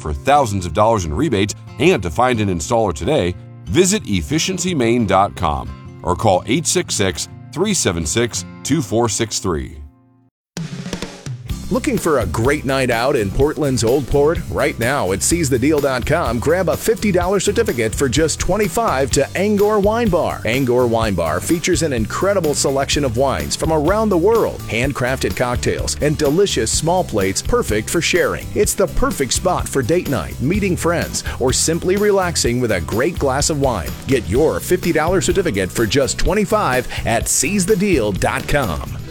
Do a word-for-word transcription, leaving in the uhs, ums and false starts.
for thousands of dollars in rebates and to find an installer today, visit efficiency maine dot com or call eight six six, three seven six, two four six three. Looking for a great night out in Portland's Old Port? Right now at seize the deal dot com, grab a fifty dollars certificate for just twenty-five dollars to Angor Wine Bar. Angor Wine Bar features an incredible selection of wines from around the world, handcrafted cocktails, and delicious small plates perfect for sharing. It's the perfect spot for date night, meeting friends, or simply relaxing with a great glass of wine. Get your fifty dollars certificate for just twenty-five dollars at seize the deal dot com.